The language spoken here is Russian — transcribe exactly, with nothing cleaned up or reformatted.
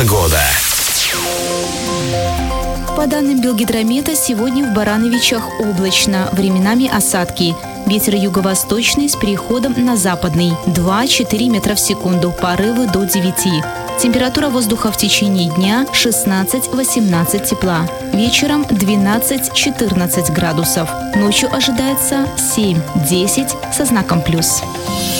Погода. По данным Белгидромета, сегодня в Барановичах облачно, временами осадки. Ветер юго-восточный с переходом на западный. два-четыре метра в секунду, порывы до девяти. Температура воздуха в течение дня шестнадцать-восемнадцать тепла. Вечером двенадцать-четырнадцать градусов. Ночью ожидается семь-десять со знаком плюс.